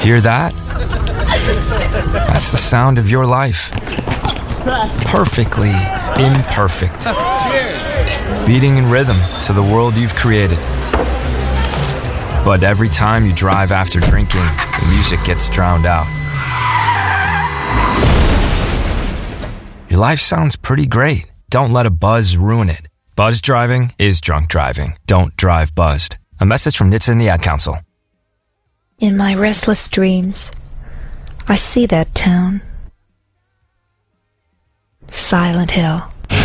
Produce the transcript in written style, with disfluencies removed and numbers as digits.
Hear that? That's the sound of your life. Perfectly imperfect. Beating in rhythm to the world you've created. But every time you drive after drinking, the music gets drowned out. Your life sounds pretty great. Don't let a buzz ruin it. Buzz driving is drunk driving. Don't drive buzzed. A message from NHTSA and the Ad Council. In my restless dreams, I see that town. Silent Hill.